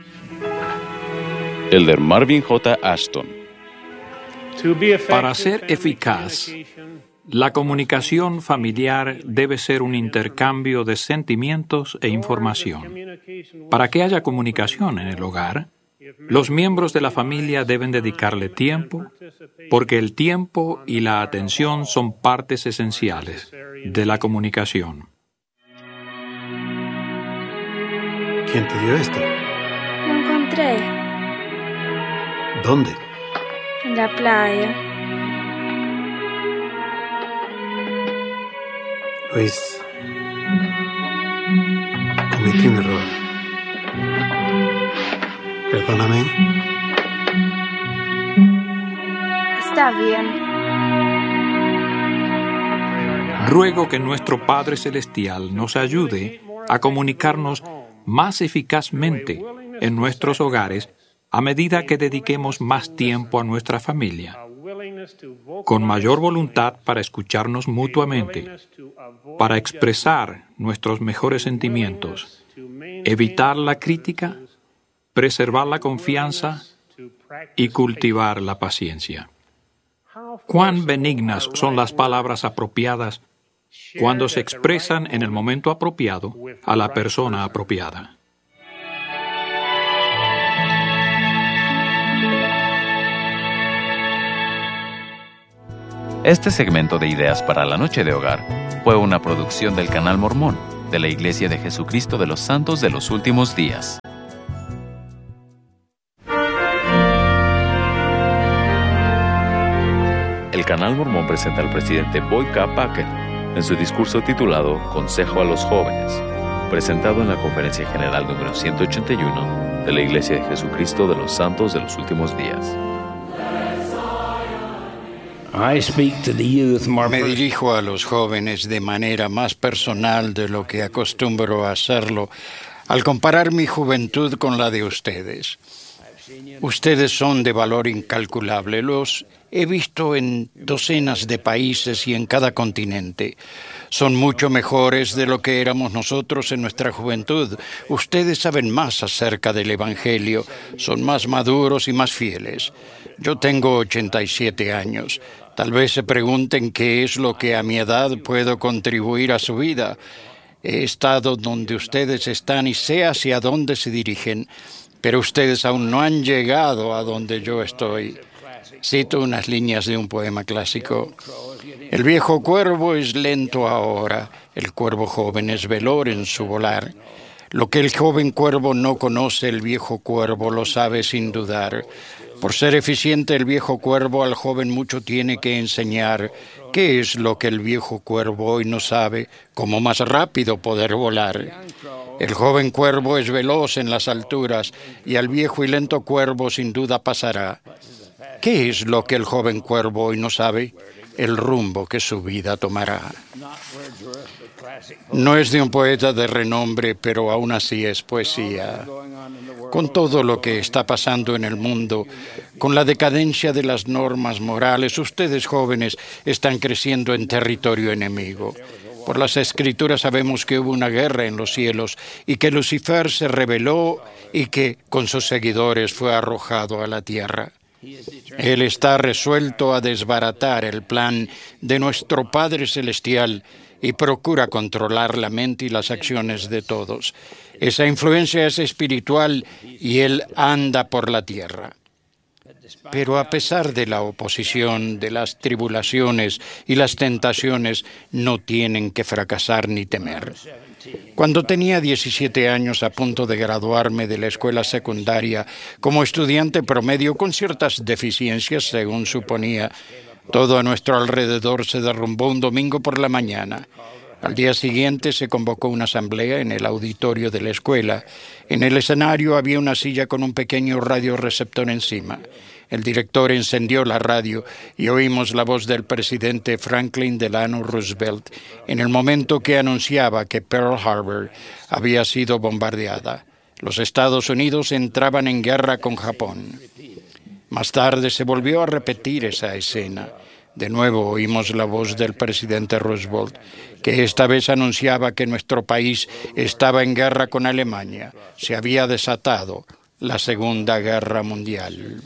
Elder Marvin J. Ashton. Para ser eficaz, la comunicación familiar debe ser un intercambio de sentimientos e información. Para que haya comunicación en el hogar, los miembros de la familia deben dedicarle tiempo, porque el tiempo y la atención son partes esenciales de la comunicación. ¿Quién te dio esto? Lo encontré ¿Dónde? en la playa. Luis, cometí un error. Perdóname. Está bien. Ruego que nuestro Padre Celestial nos ayude a comunicarnos más eficazmente en nuestros hogares a medida que dediquemos más tiempo a nuestra familia, con mayor voluntad para escucharnos mutuamente, para expresar nuestros mejores sentimientos, evitar la crítica, preservar la confianza y cultivar la paciencia. Cuán benignas son las palabras apropiadas cuando se expresan en el momento apropiado a la persona apropiada. Este segmento de Ideas para la Noche de Hogar fue una producción del Canal Mormón de la Iglesia de Jesucristo de los Santos de los Últimos Días. El Canal Mormón presenta al presidente Boyd K. Packer en su discurso titulado Consejo a los Jóvenes, presentado en la Conferencia General número 181 de la Iglesia de Jesucristo de los Santos de los Últimos Días. Me dirijo a los jóvenes de manera más personal de lo que acostumbro a hacerlo al comparar mi juventud con la de ustedes. Ustedes son de valor incalculable. Los he visto en docenas de países y en cada continente. Son mucho mejores de lo que éramos nosotros en nuestra juventud. Ustedes saben más acerca del Evangelio, son más maduros y más fieles. Yo tengo 87 años. Tal vez se pregunten qué es lo que a mi edad puedo contribuir a su vida. He estado donde ustedes están y sé hacia dónde se dirigen, pero ustedes aún no han llegado a donde yo estoy. Cito unas líneas de un poema clásico. El viejo cuervo es lento ahora, el cuervo joven es veloz en su volar. Lo que el joven cuervo no conoce, el viejo cuervo lo sabe sin dudar. Por ser eficiente el viejo cuervo al joven mucho tiene que enseñar. ¿Qué es lo que el viejo cuervo hoy no sabe? Cómo más rápido poder volar. El joven cuervo es veloz en las alturas y al viejo y lento cuervo sin duda pasará. ¿Qué es lo que el joven cuervo hoy no sabe? El rumbo que su vida tomará. No es de un poeta de renombre, pero aún así es poesía. Con todo lo que está pasando en el mundo, con la decadencia de las normas morales, ustedes jóvenes están creciendo en territorio enemigo. Por las Escrituras sabemos que hubo una guerra en los cielos y que Lucifer se rebeló y que con sus seguidores fue arrojado a la tierra. Él está resuelto a desbaratar el plan de nuestro Padre Celestial y procura controlar la mente y las acciones de todos. Esa influencia es espiritual y él anda por la tierra. Pero a pesar de la oposición, de las tribulaciones y las tentaciones, no tienen que fracasar ni temer. Cuando tenía 17 años, a punto de graduarme de la escuela secundaria, como estudiante promedio con ciertas deficiencias, según suponía, todo a nuestro alrededor se derrumbó un domingo por la mañana. Al día siguiente se convocó una asamblea en el auditorio de la escuela. En el escenario había una silla con un pequeño radioreceptor encima. El director encendió la radio y oímos la voz del presidente Franklin Delano Roosevelt en el momento que anunciaba que Pearl Harbor había sido bombardeada. Los Estados Unidos entraban en guerra con Japón. Más tarde se volvió a repetir esa escena. De nuevo oímos la voz del presidente Roosevelt, que esta vez anunciaba que nuestro país estaba en guerra con Alemania. Se había desatado la Segunda Guerra Mundial.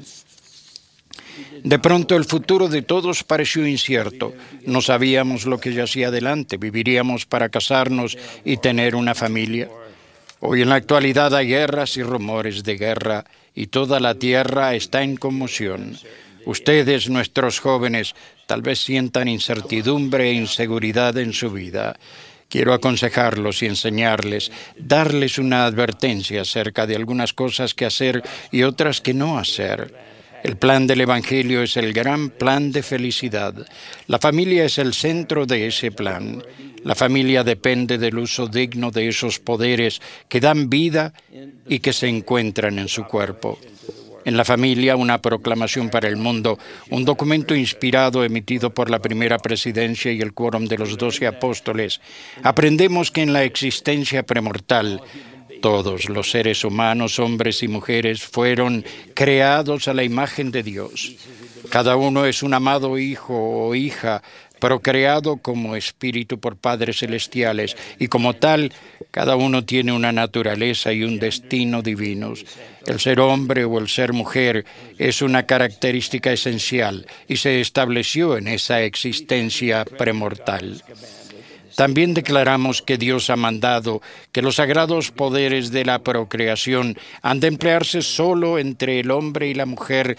De pronto el futuro de todos pareció incierto. No sabíamos lo que yacía adelante. ¿Viviríamos para casarnos y tener una familia? Hoy en la actualidad hay guerras y rumores de guerra y toda la tierra está en conmoción. Ustedes, nuestros jóvenes, tal vez sientan incertidumbre e inseguridad en su vida. Quiero aconsejarlos y enseñarles, darles una advertencia acerca de algunas cosas que hacer y otras que no hacer. El plan del Evangelio es el gran plan de felicidad. La familia es el centro de ese plan. La familia depende del uso digno de esos poderes que dan vida y que se encuentran en su cuerpo. En la familia, una proclamación para el mundo, un documento inspirado emitido por la primera presidencia y el quórum de los 12 apóstoles. Aprendemos que en la existencia premortal, todos los seres humanos, hombres y mujeres, fueron creados a la imagen de Dios. Cada uno es un amado hijo o hija, procreado como espíritu por padres celestiales, y como tal, cada uno tiene una naturaleza y un destino divinos. El ser hombre o el ser mujer es una característica esencial y se estableció en esa existencia premortal. También declaramos que Dios ha mandado que los sagrados poderes de la procreación han de emplearse solo entre el hombre y la mujer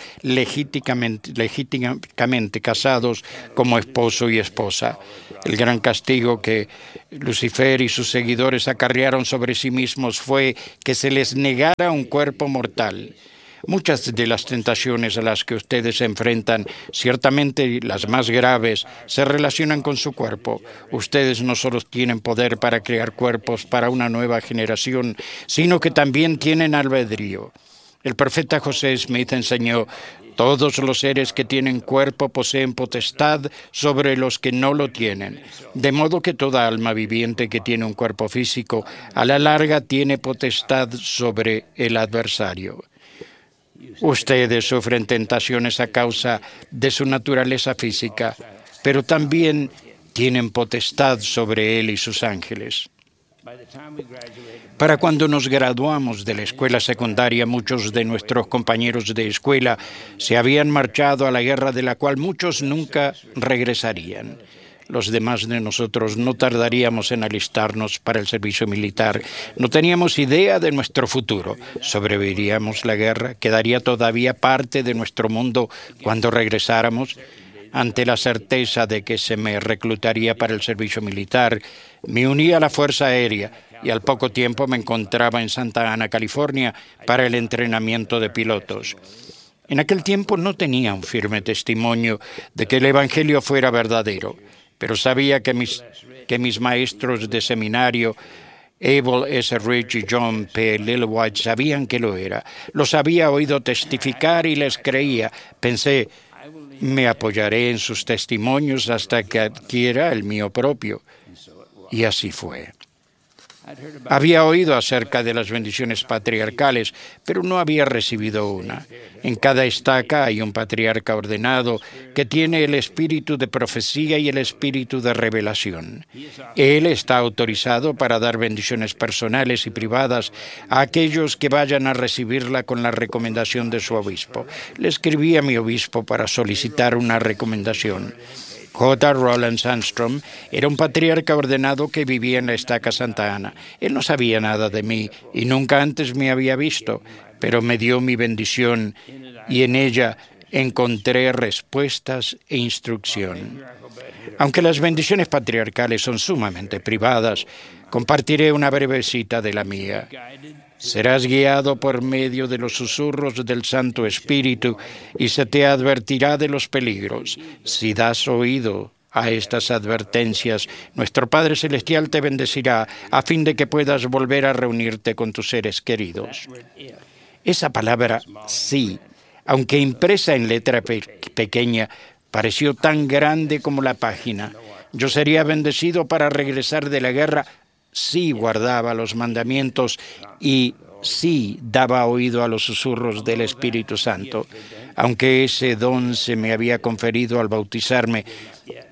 legítimamente casados como esposo y esposa. El gran castigo que Lucifer y sus seguidores acarrearon sobre sí mismos fue que se les negara un cuerpo mortal. Muchas de las tentaciones a las que ustedes se enfrentan, ciertamente las más graves, se relacionan con su cuerpo. Ustedes no solo tienen poder para crear cuerpos para una nueva generación, sino que también tienen albedrío. El profeta José Smith enseñó: todos los seres que tienen cuerpo poseen potestad sobre los que no lo tienen. De modo que toda alma viviente que tiene un cuerpo físico, a la larga tiene potestad sobre el adversario. Ustedes sufren tentaciones a causa de su naturaleza física, pero también tienen potestad sobre él y sus ángeles. Para cuando nos graduamos de la escuela secundaria, muchos de nuestros compañeros de escuela se habían marchado a la guerra de la cual muchos nunca regresarían. Los demás de nosotros no tardaríamos en alistarnos para el servicio militar. No teníamos idea de nuestro futuro. ¿Sobreviviríamos la guerra? ¿Quedaría todavía parte de nuestro mundo cuando regresáramos? Ante la certeza de que se me reclutaría para el servicio militar, me uní a la Fuerza Aérea y al poco tiempo me encontraba en Santa Ana, California, para el entrenamiento de pilotos. En aquel tiempo no tenía un firme testimonio de que el Evangelio fuera verdadero, pero sabía que mis maestros de seminario, Abel S. Rich y John P. Lillewhite, sabían que lo era. Los había oído testificar y les creía. Pensé, me apoyaré en sus testimonios hasta que adquiera el mío propio. Y así fue. Había oído acerca de las bendiciones patriarcales, pero no había recibido una. En cada estaca hay un patriarca ordenado que tiene el espíritu de profecía y el espíritu de revelación. Él está autorizado para dar bendiciones personales y privadas a aquellos que vayan a recibirla con la recomendación de su obispo. Le escribí a mi obispo para solicitar una recomendación. J. Roland Sandstrom era un patriarca ordenado que vivía en la estaca Santa Ana. Él no sabía nada de mí y nunca antes me había visto, pero me dio mi bendición y en ella encontré respuestas e instrucción. Aunque las bendiciones patriarcales son sumamente privadas, compartiré una breve cita de la mía. Serás guiado por medio de los susurros del Santo Espíritu y se te advertirá de los peligros. Si das oído a estas advertencias, nuestro Padre Celestial te bendecirá a fin de que puedas volver a reunirte con tus seres queridos. Esa palabra sí, aunque impresa en letra pequeña, pareció tan grande como la página. Yo sería bendecido para regresar de la guerra sí guardaba los mandamientos y sí daba oído a los susurros del Espíritu Santo. Aunque ese don se me había conferido al bautizarme,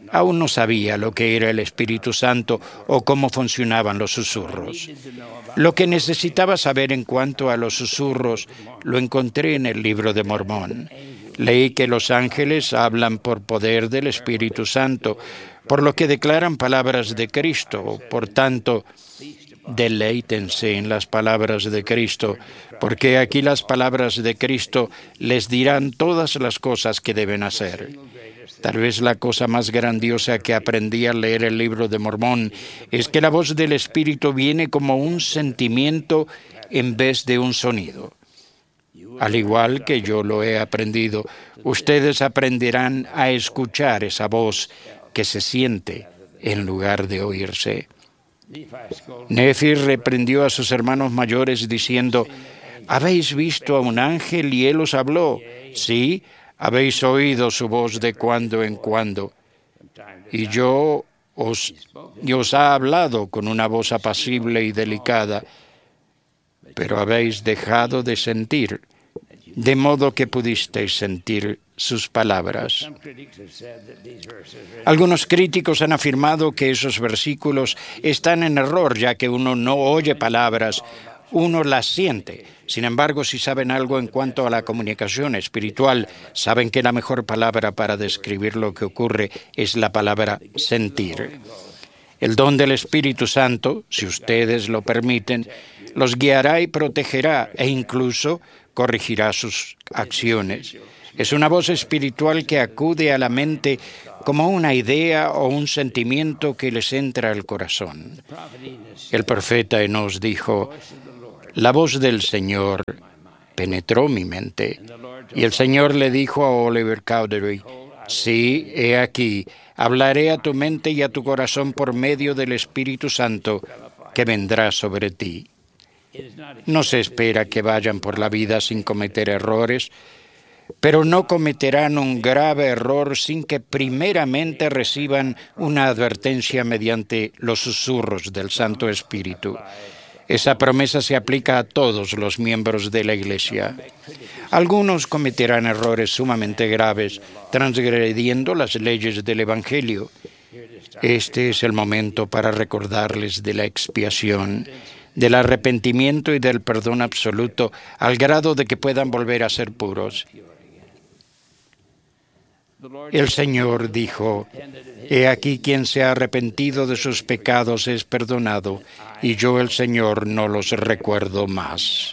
Aún no sabía lo que era el Espíritu Santo o cómo funcionaban los susurros. Lo que necesitaba saber en cuanto a los susurros lo encontré en el Libro de Mormón. Leí que los ángeles hablan por poder del Espíritu Santo, por lo que declaran palabras de Cristo. Por tanto, deleítense en las palabras de Cristo, porque aquí las palabras de Cristo les dirán todas las cosas que deben hacer. Tal vez la cosa más grandiosa que aprendí al leer el Libro de Mormón es que la voz del Espíritu viene como un sentimiento en vez de un sonido. Al igual que yo lo he aprendido, ustedes aprenderán a escuchar esa voz que se siente en lugar de oírse. Nefi reprendió a sus hermanos mayores diciendo: ¿habéis visto a un ángel y él os habló? Sí, habéis oído su voz de cuando en cuando. Y os ha hablado con una voz apacible y delicada, pero habéis dejado de sentir, de modo que pudisteis sentir sus palabras. Algunos críticos han afirmado que esos versículos están en error, ya que uno no oye palabras, uno las siente. Sin embargo, si saben algo en cuanto a la comunicación espiritual, saben que la mejor palabra para describir lo que ocurre es la palabra sentir. El don del Espíritu Santo, si ustedes lo permiten, los guiará y protegerá e incluso corregirá sus acciones. Es una voz espiritual que acude a la mente como una idea o un sentimiento que les entra al corazón. El profeta Enós dijo: la voz del Señor penetró mi mente. Y el Señor le dijo a Oliver Cowdery: sí, he aquí, hablaré a tu mente y a tu corazón por medio del Espíritu Santo que vendrá sobre ti. No se espera que vayan por la vida sin cometer errores, pero no cometerán un grave error sin que primeramente reciban una advertencia mediante los susurros del Santo Espíritu. Esa promesa se aplica a todos los miembros de la Iglesia. Algunos cometerán errores sumamente graves, transgrediendo las leyes del Evangelio. Este es el momento para recordarles de la expiación, del arrepentimiento y del perdón absoluto, al grado de que puedan volver a ser puros. El Señor dijo: he aquí quien se ha arrepentido de sus pecados es perdonado, y yo el Señor no los recuerdo más.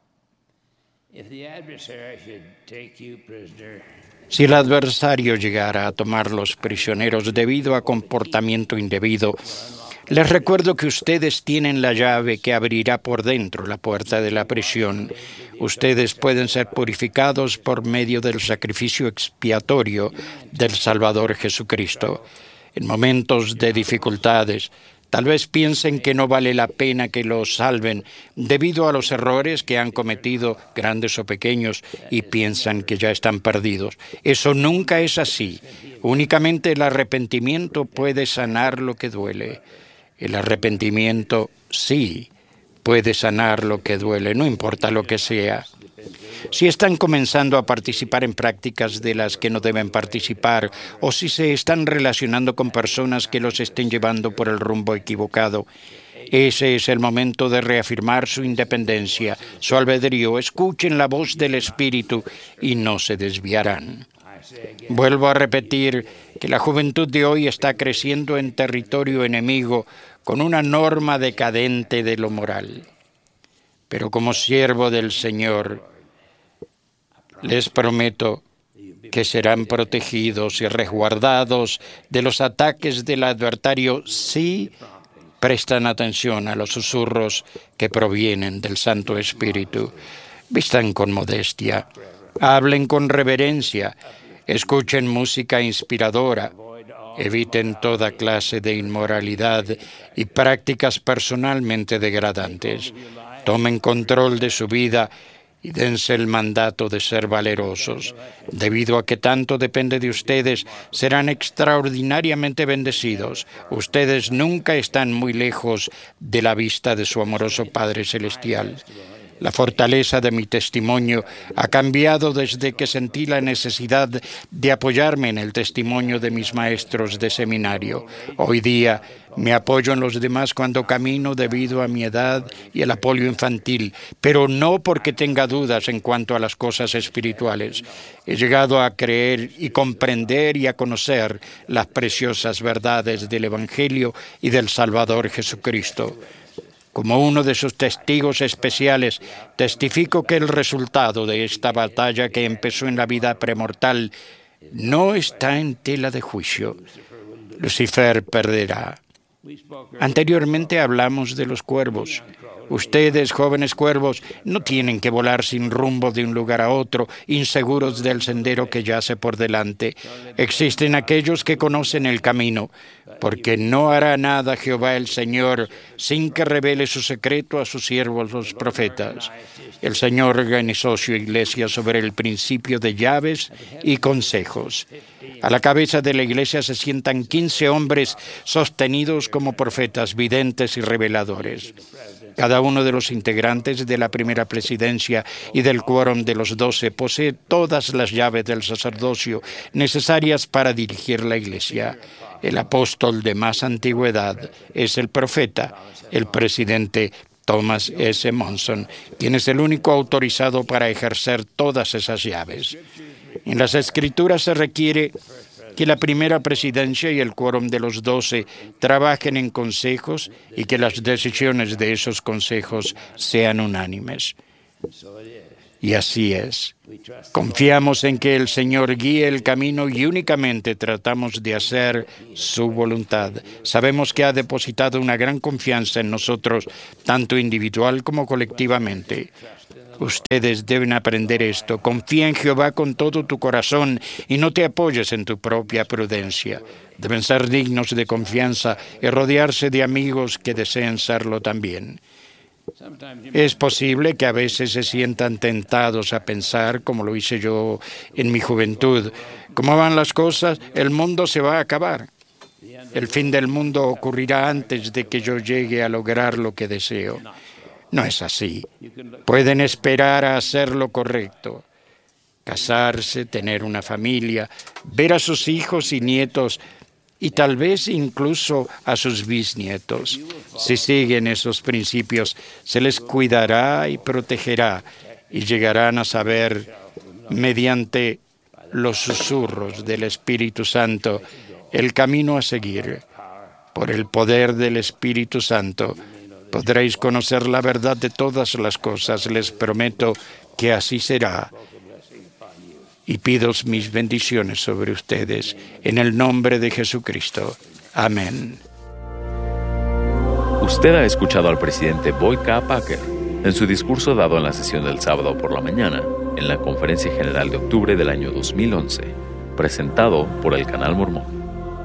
Si el adversario llegara a tomarlos prisioneros debido a comportamiento indebido, les recuerdo que ustedes tienen la llave que abrirá por dentro la puerta de la prisión. Ustedes pueden ser purificados por medio del sacrificio expiatorio del Salvador Jesucristo. En momentos de dificultades, tal vez piensen que no vale la pena que los salven debido a los errores que han cometido, grandes o pequeños, y piensan que ya están perdidos. Eso nunca es así. Únicamente el arrepentimiento puede sanar lo que duele. El arrepentimiento sí puede sanar lo que duele, no importa lo que sea. Si están comenzando a participar en prácticas de las que no deben participar, o si se están relacionando con personas que los estén llevando por el rumbo equivocado, ese es el momento de reafirmar su independencia, su albedrío. Escuchen la voz del Espíritu y no se desviarán. Vuelvo a repetir que la juventud de hoy está creciendo en territorio enemigo con una norma decadente de lo moral. Pero como siervo del Señor, les prometo que serán protegidos y resguardados de los ataques del adversario si prestan atención a los susurros que provienen del Santo Espíritu. Vistan con modestia, hablen con reverencia, escuchen música inspiradora, eviten toda clase de inmoralidad y prácticas personalmente degradantes. Tomen control de su vida y dense el mandato de ser valerosos. Debido a que tanto depende de ustedes, serán extraordinariamente bendecidos. Ustedes nunca están muy lejos de la vista de su amoroso Padre Celestial. La fortaleza de mi testimonio ha cambiado desde que sentí la necesidad de apoyarme en el testimonio de mis maestros de seminario. Hoy día me apoyo en los demás cuando camino debido a mi edad y el apoyo infantil, pero no porque tenga dudas en cuanto a las cosas espirituales. He llegado a creer y comprender y a conocer las preciosas verdades del Evangelio y del Salvador Jesucristo. Como uno de sus testigos especiales, testifico que el resultado de esta batalla que empezó en la vida premortal no está en tela de juicio. Lucifer perderá. Anteriormente hablamos de los cuervos. Ustedes, jóvenes cuervos, no tienen que volar sin rumbo de un lugar a otro, inseguros del sendero que yace por delante. Existen aquellos que conocen el camino, porque no hará nada Jehová el Señor sin que revele su secreto a sus siervos los profetas. El Señor organizó su iglesia sobre el principio de llaves y consejos. A la cabeza de la iglesia se sientan 15 hombres sostenidos como profetas, videntes y reveladores. Cada uno de los integrantes de la primera presidencia y del quórum de los 12 posee todas las llaves del sacerdocio necesarias para dirigir la iglesia. El apóstol de más antigüedad es el profeta, el presidente Thomas S. Monson, quien es el único autorizado para ejercer todas esas llaves. En las Escrituras se requiere que la primera presidencia y el quórum de los 12 trabajen en consejos y que las decisiones de esos consejos sean unánimes. Y así es. Confiamos en que el Señor guíe el camino y únicamente tratamos de hacer su voluntad. Sabemos que ha depositado una gran confianza en nosotros, tanto individual como colectivamente. Ustedes deben aprender esto. Confía en Jehová con todo tu corazón y no te apoyes en tu propia prudencia. Deben ser dignos de confianza y rodearse de amigos que deseen serlo también. Es posible que a veces se sientan tentados a pensar, como lo hice yo en mi juventud, ¿cómo van las cosas? El mundo se va a acabar. El fin del mundo ocurrirá antes de que yo llegue a lograr lo que deseo. No es así. Pueden esperar a hacer lo correcto. Casarse, tener una familia, ver a sus hijos y nietos y tal vez incluso a sus bisnietos. Si siguen esos principios, se les cuidará y protegerá y llegarán a saber, mediante los susurros del Espíritu Santo, el camino a seguir. Por el poder del Espíritu Santo, podréis conocer la verdad de todas las cosas. Les prometo que así será. Y pido mis bendiciones sobre ustedes en el nombre de Jesucristo. Amén. Usted ha escuchado al presidente Boyd K. Packer en su discurso dado en la sesión del sábado por la mañana en la Conferencia General de octubre del año 2011, presentado por el Canal Mormón.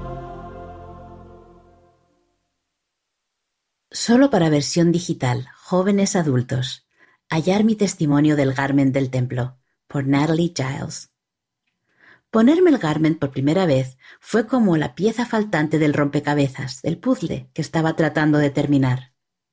Solo para versión digital, jóvenes adultos. Hallar mi testimonio del Garment del Templo, por Natalie Giles. Ponerme el Garment por primera vez fue como la pieza faltante del rompecabezas, del puzzle que estaba tratando de terminar.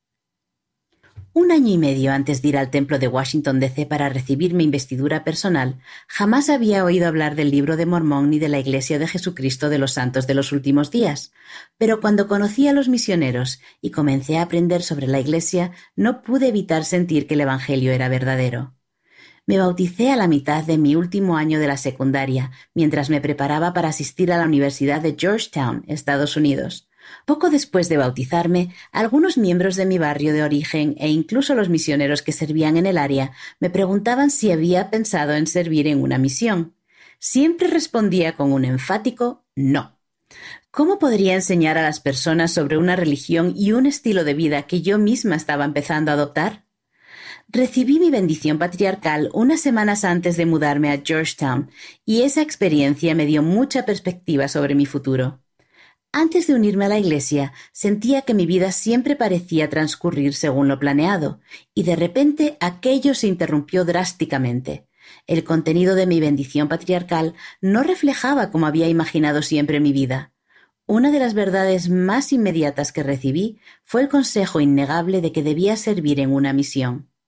1 año y medio antes de ir al templo de Washington, D.C. para recibir mi investidura personal, jamás había oído hablar del Libro de Mormón ni de la Iglesia de Jesucristo de los Santos de los Últimos Días. Pero cuando conocí a los misioneros y comencé a aprender sobre la Iglesia, no pude evitar sentir que el Evangelio era verdadero. Me bauticé a la mitad de mi último año de la secundaria, mientras me preparaba para asistir a la Universidad de Georgetown, Estados Unidos. Poco después de bautizarme, algunos miembros de mi barrio de origen e incluso los misioneros que servían en el área me preguntaban si había pensado en servir en una misión. Siempre respondía con un enfático no. ¿Cómo podría enseñar a las personas sobre una religión y un estilo de vida que yo misma estaba empezando a adoptar? Recibí mi bendición patriarcal unas semanas antes de mudarme a Georgetown y esa experiencia me dio mucha perspectiva sobre mi futuro. Antes de unirme a la iglesia, sentía que mi vida siempre parecía transcurrir según lo planeado, y de repente aquello se interrumpió drásticamente. El contenido de mi bendición patriarcal no reflejaba como había imaginado siempre mi vida. Una de las verdades más inmediatas que recibí fue el consejo innegable de que debía servir en una misión.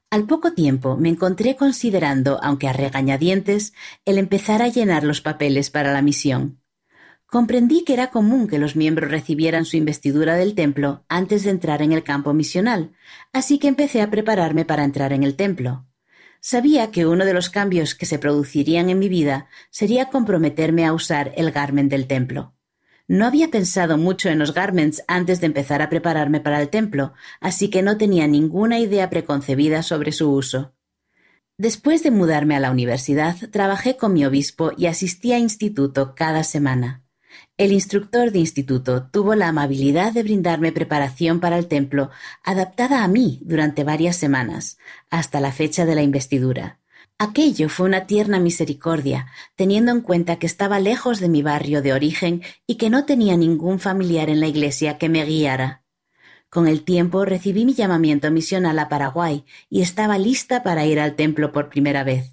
Al poco tiempo me encontré considerando, aunque a regañadientes, el empezar a llenar los papeles para la misión. Comprendí que era común que los miembros recibieran su investidura del templo antes de entrar en el campo misional, así que empecé a prepararme para entrar en el templo. Sabía que uno de los cambios que se producirían en mi vida sería comprometerme a usar el garment del templo. No había pensado mucho en los garments antes de empezar a prepararme para el templo, así que no tenía ninguna idea preconcebida sobre su uso. Después de mudarme a la universidad, trabajé con mi obispo y asistí a instituto cada semana. El instructor de instituto tuvo la amabilidad de brindarme preparación para el templo adaptada a mí durante varias semanas, hasta la fecha de la investidura. Aquello fue una tierna misericordia, teniendo en cuenta que estaba lejos de mi barrio de origen y que no tenía ningún familiar en la iglesia que me guiara. Con el tiempo recibí mi llamamiento misional a Paraguay y estaba lista para ir al templo por primera vez.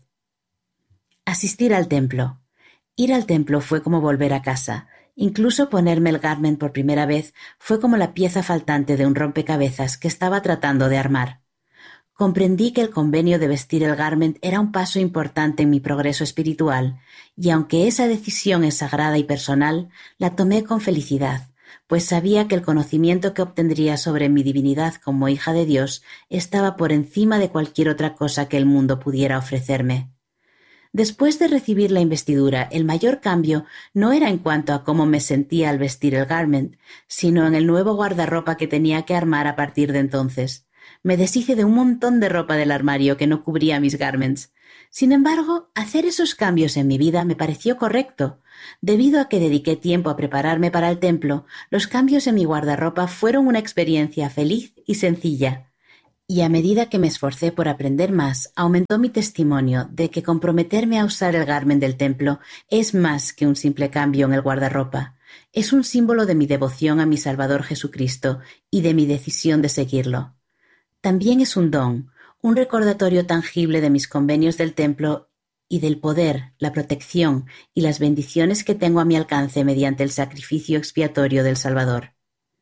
Asistir al templo. Ir al templo fue como volver a casa. Incluso ponerme el garment por primera vez fue como la pieza faltante de un rompecabezas que estaba tratando de armar. Comprendí que el convenio de vestir el garment era un paso importante en mi progreso espiritual, y aunque esa decisión es sagrada y personal, la tomé con felicidad, pues sabía que el conocimiento que obtendría sobre mi divinidad como hija de Dios estaba por encima de cualquier otra cosa que el mundo pudiera ofrecerme. Después de recibir la investidura, el mayor cambio no era en cuanto a cómo me sentía al vestir el garment, sino en el nuevo guardarropa que tenía que armar a partir de entonces. Me deshice de un montón de ropa del armario que no cubría mis garments. Sin embargo, hacer esos cambios en mi vida me pareció correcto. Debido a que dediqué tiempo a prepararme para el templo, los cambios en mi guardarropa fueron una experiencia feliz y sencilla. Y a medida que me esforcé por aprender más, aumentó mi testimonio de que comprometerme a usar el garment del templo es más que un simple cambio en el guardarropa. Es un símbolo de mi devoción a mi Salvador Jesucristo y de mi decisión de seguirlo. También es un don, un recordatorio tangible de mis convenios del templo y del poder, la protección y las bendiciones que tengo a mi alcance mediante el sacrificio expiatorio del Salvador.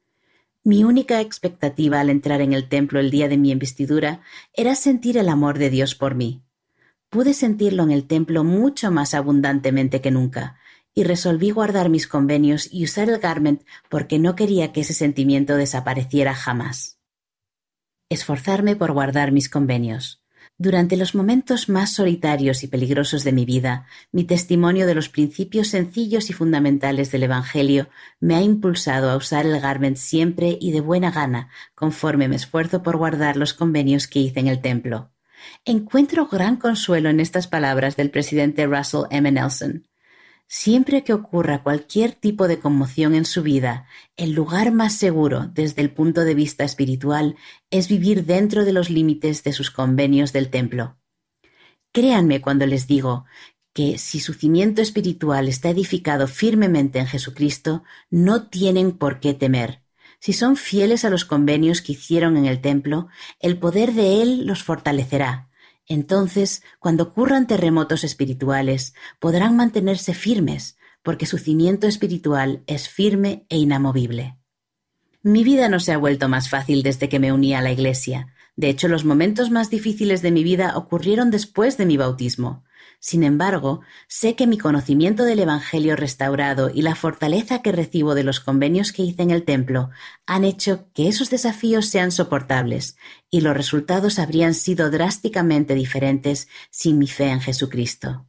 Mi única expectativa al entrar en el templo el día de mi investidura era sentir el amor de Dios por mí. Pude sentirlo en el templo mucho más abundantemente que nunca, y resolví guardar mis convenios y usar el garment porque no quería que ese sentimiento desapareciera jamás. Esforzarme por guardar mis convenios. Durante los momentos más solitarios y peligrosos de mi vida, mi testimonio de los principios sencillos y fundamentales del Evangelio me ha impulsado a usar el garment siempre y de buena gana, conforme me esfuerzo por guardar los convenios que hice en el templo. Encuentro gran consuelo en estas palabras del presidente Russell M. Nelson. Siempre que ocurra cualquier tipo de conmoción en su vida, el lugar más seguro desde el punto de vista espiritual es vivir dentro de los límites de sus convenios del templo. Créanme cuando les digo que si su cimiento espiritual está edificado firmemente en Jesucristo, no tienen por qué temer. Si son fieles a los convenios que hicieron en el templo, el poder de Él los fortalecerá. Entonces, cuando ocurran terremotos espirituales, podrán mantenerse firmes, porque su cimiento espiritual es firme e inamovible. Mi vida no se ha vuelto más fácil desde que me uní a la Iglesia. De hecho, los momentos más difíciles de mi vida ocurrieron después de mi bautismo. Sin embargo, sé que mi conocimiento del Evangelio restaurado y la fortaleza que recibo de los convenios que hice en el templo han hecho que esos desafíos sean soportables, y los resultados habrían sido drásticamente diferentes sin mi fe en Jesucristo.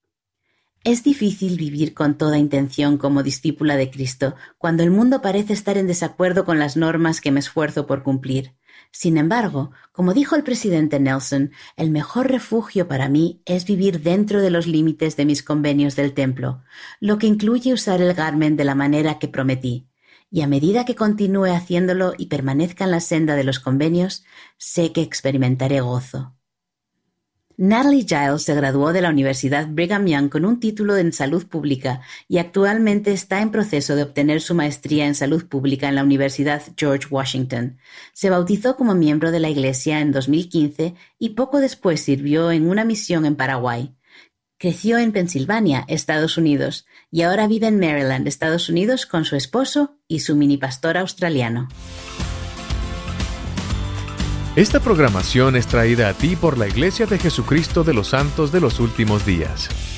Es difícil vivir con toda intención como discípula de Cristo cuando el mundo parece estar en desacuerdo con las normas que me esfuerzo por cumplir. Sin embargo, como dijo el presidente Nelson, el mejor refugio para mí es vivir dentro de los límites de mis convenios del templo, lo que incluye usar el garment de la manera que prometí. Y a medida que continúe haciéndolo y permanezca en la senda de los convenios, sé que experimentaré gozo. Natalie Giles se graduó de la Universidad Brigham Young con un título en Salud Pública y actualmente está en proceso de obtener su maestría en Salud Pública en la Universidad George Washington. Se bautizó como miembro de la Iglesia en 2015 y poco después sirvió en una misión en Paraguay. Creció en Pensilvania, Estados Unidos, y ahora vive en Maryland, Estados Unidos, con su esposo y su mini pastor australiano. Esta programación es traída a ti por la Iglesia de Jesucristo de los Santos de los Últimos Días.